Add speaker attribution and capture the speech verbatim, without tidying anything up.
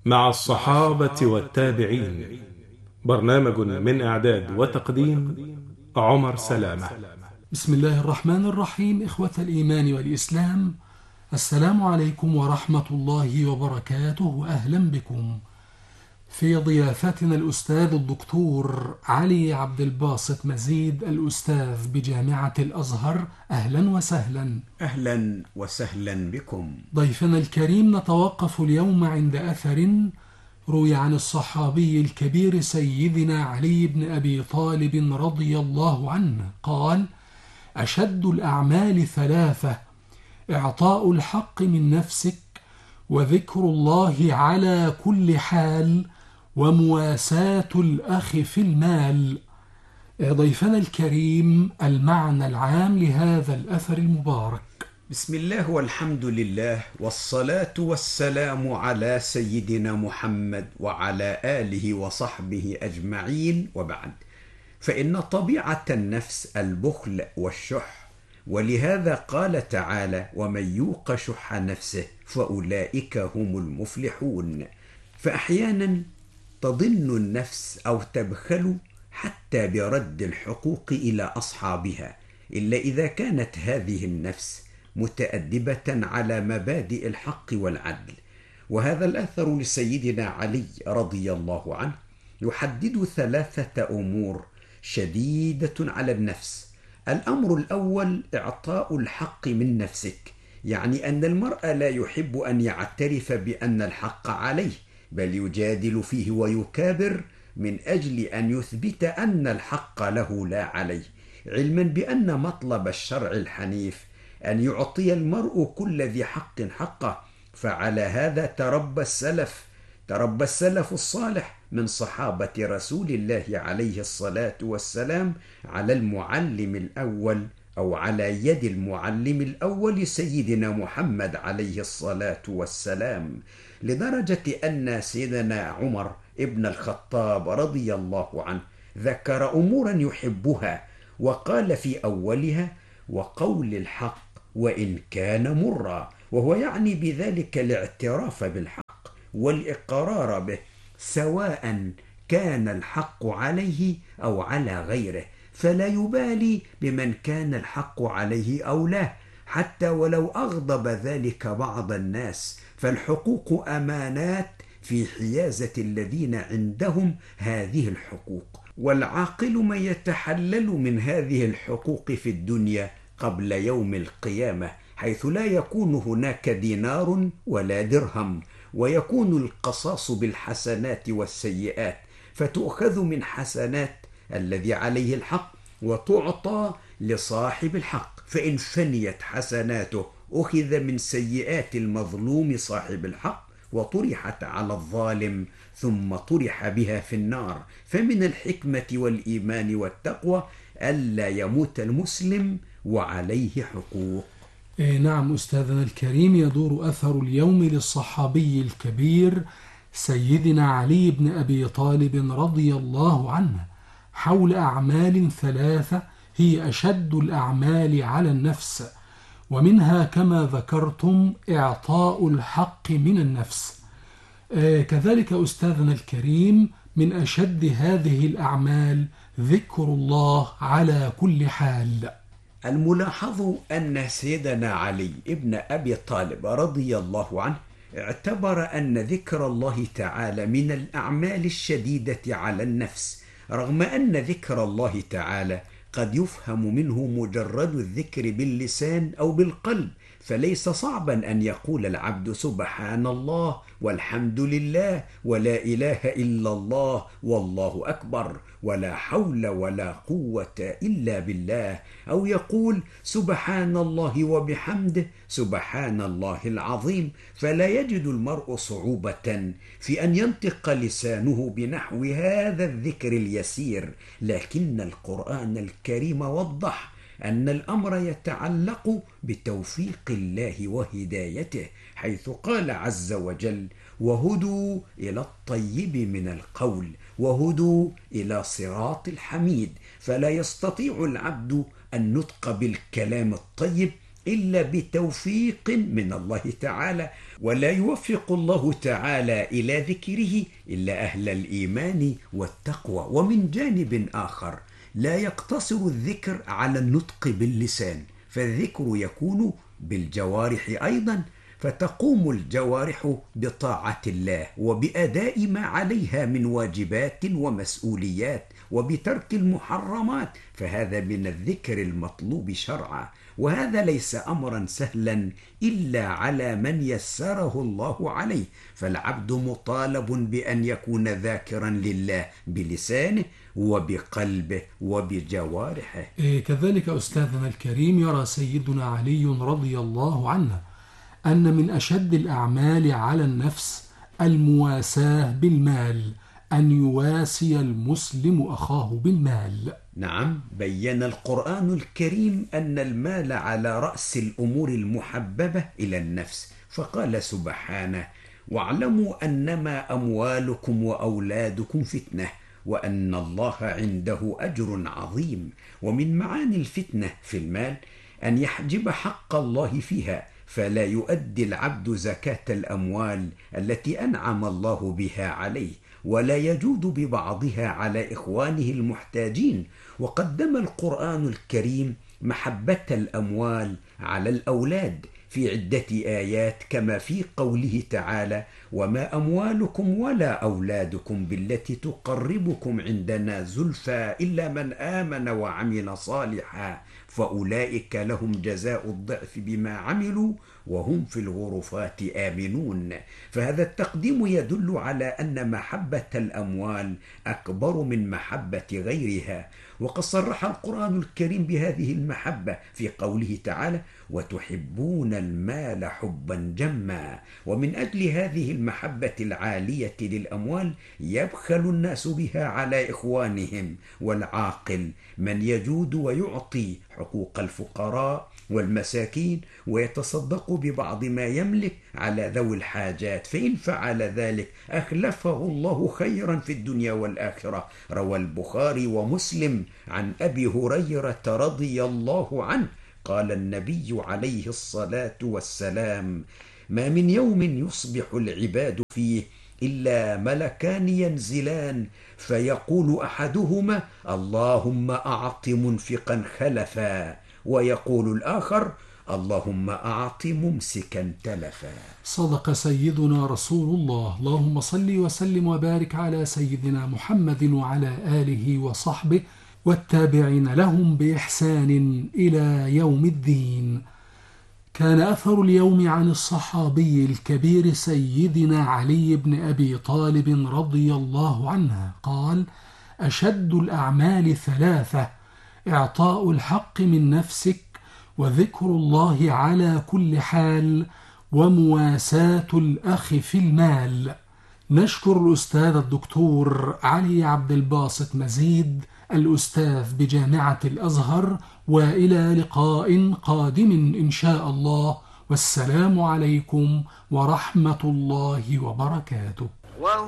Speaker 1: مع الصحابة والتابعين. برنامج من إعداد وتقديم عمر سلامة.
Speaker 2: بسم الله الرحمن الرحيم. إخوة الإيمان والإسلام، السلام عليكم ورحمة الله وبركاته. أهلا بكم في ضيافتنا الأستاذ الدكتور علي عبد الباسط مزيد، الأستاذ بجامعة الأزهر. أهلا وسهلا.
Speaker 3: أهلا وسهلا بكم.
Speaker 2: ضيفنا الكريم، نتوقف اليوم عند أثر روي عن الصحابي الكبير سيدنا علي بن أبي طالب رضي الله عنه قال: أشد الأعمال ثلاثة: إعطاء الحق من نفسك، وذكر الله على كل حال، ومواساة الأخ في المال. ضيفنا الكريم، المعنى العام لهذا الأثر المبارك.
Speaker 3: بسم الله والحمد لله، والصلاة والسلام على سيدنا محمد وعلى آله وصحبه أجمعين، وبعد، فإن طبيعة النفس البخل والشح، ولهذا قال تعالى: ومن يوق شح نفسه فأولئك هم المفلحون. فأحيانا تضن النفس أو تبخل حتى برد الحقوق إلى أصحابها، إلا إذا كانت هذه النفس متأدبة على مبادئ الحق والعدل. وهذا الأثر لسيدنا علي رضي الله عنه يحدد ثلاثة أمور شديدة على النفس. الأمر الأول: إعطاء الحق من نفسك، يعني أن المرء لا يحب أن يعترف بأن الحق عليه، بل يجادل فيه ويكابر من أجل أن يثبت أن الحق له لا عليه، علما بأن مطلب الشرع الحنيف أن يعطي المرء كل ذي حق حقه. فعلى هذا تربى السلف تربى السلف الصالح من صحابة رسول الله عليه الصلاة والسلام على المعلم الأول، أو على يد المعلم الأول سيدنا محمد عليه الصلاة والسلام، لدرجة أن سيدنا عمر ابن الخطاب رضي الله عنه ذكر أمورا يحبها، وقال في أولها: وقول الحق وإن كان مرا، وهو يعني بذلك الاعتراف بالحق والإقرار به، سواء كان الحق عليه أو على غيره، فلا يبالي بمن كان الحق عليه أو لا، حتى ولو أغضب ذلك بعض الناس، فالحقوق أمانات في حيازة الذين عندهم هذه الحقوق، والعاقل من يتحلل من هذه الحقوق في الدنيا قبل يوم القيامة، حيث لا يكون هناك دينار ولا درهم، ويكون القصاص بالحسنات والسيئات، فتؤخذ من حسنات الذي عليه الحق وتعطى لصاحب الحق، فإن فنيت حسناته أخذ من سيئات المظلوم صاحب الحق وطرحت على الظالم، ثم طرح بها في النار. فمن الحكمة والإيمان والتقوى ألا يموت المسلم وعليه حقوق.
Speaker 2: إيه نعم أستاذنا الكريم، يدور أثر اليوم للصحابي الكبير سيدنا علي بن أبي طالب رضي الله عنه حول أعمال ثلاثة هي أشد الأعمال على النفس، ومنها كما ذكرتم إعطاء الحق من النفس. آه كذلك أستاذنا الكريم، من أشد هذه الأعمال ذكر الله على كل حال.
Speaker 3: الملاحظ أن سيدنا علي ابن أبي طالب رضي الله عنه اعتبر أن ذكر الله تعالى من الأعمال الشديدة على النفس، رغم أن ذكر الله تعالى قد يفهم منه مجرد الذكر باللسان أو بالقلب، فليس صعبا أن يقول العبد سبحان الله والحمد لله ولا إله إلا الله والله أكبر ولا حول ولا قوة إلا بالله، أو يقول سبحان الله وبحمده سبحان الله العظيم، فلا يجد المرء صعوبة في أن ينطق لسانه بنحو هذا الذكر اليسير. لكن القرآن الكريم وضح أن الأمر يتعلق بتوفيق الله وهدايته، حيث قال عز وجل: وهدوا إلى الطيب من القول وهدوا إلى صراط الحميد. فلا يستطيع العبد النطق بالكلام الطيب إلا بتوفيق من الله تعالى، ولا يوفق الله تعالى إلى ذكره إلا أهل الإيمان والتقوى. ومن جانب آخر لا يقتصر الذكر على النطق باللسان، فالذكر يكون بالجوارح أيضا، فتقوم الجوارح بطاعة الله وبأداء ما عليها من واجبات ومسؤوليات وبترك المحرمات، فهذا من الذكر المطلوب شرعا. وهذا ليس أمرا سهلا إلا على من يسره الله عليه، فالعبد مطالب بأن يكون ذاكرا لله بلسانه وبقلبه وبجوارحه.
Speaker 2: إيه كذلك أستاذنا الكريم يرى سيدنا علي رضي الله عنه أن من أشد الأعمال على النفس المواساة بالمال، أن يواسي المسلم أخاه بالمال.
Speaker 3: نعم، بين القرآن الكريم أن المال على رأس الأمور المحببة إلى النفس، فقال سبحانه: واعلموا أنما أموالكم وأولادكم فتنة وأن الله عنده أجر عظيم. ومن معاني الفتنة في المال أن يحجب حق الله فيها، فلا يؤدي العبد زكاة الأموال التي أنعم الله بها عليه، ولا يجود ببعضها على إخوانه المحتاجين. وقدم القرآن الكريم محبة الأموال على الأولاد في عدة آيات، كما في قوله تعالى: وما أموالكم ولا أولادكم بالتي تقربكم عندنا زلفى إلا من آمن وعمل صالحا فأولئك لهم جزاء الضعف بما عملوا وهم في الغرفات آمنون. فهذا التقديم يدل على أن محبة الأموال أكبر من محبة غيرها. وقد صرح القرآن الكريم بهذه المحبة في قوله تعالى: وتحبون المال حبا جما. ومن أجل هذه المحبة العالية للأموال يبخل الناس بها على إخوانهم، والعاقل من يجود ويعطي حقوق الفقراء والمساكين ويتصدق ببعض ما يملك على ذوي الحاجات، فإن فعل ذلك أخلفه الله خيرا في الدنيا والآخرة. روى البخاري ومسلم عن أبي هريرة رضي الله عنه قال النبي عليه الصلاة والسلام: ما من يوم يصبح العباد فيه إلا ملكان ينزلان فيقول أحدهما: اللهم أعط منفقا خلفا، ويقول الآخر: اللهم أعط ممسكا تلفا.
Speaker 2: صدق سيدنا رسول الله. اللهم صل وسلم وبارك على سيدنا محمد وعلى آله وصحبه والتابعين لهم بإحسان إلى يوم الدين. كان أثر اليوم عن الصحابي الكبير سيدنا علي بن أبي طالب رضي الله عنه قال: أشد الأعمال ثلاثة: إعطاء الحق من نفسك، وذكر الله على كل حال، ومواساة الأخ في المال. نشكر الأستاذ الدكتور علي عبد الباسط مزيد الأستاذ بجامعة الأزهر، وإلى لقاء قادم إن شاء الله، والسلام عليكم ورحمة الله وبركاته.